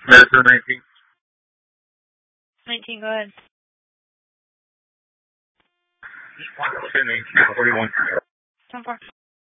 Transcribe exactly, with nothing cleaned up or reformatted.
Medicare nineteen. nineteen, go ahead. Okay, nineteen forty-one. ten four.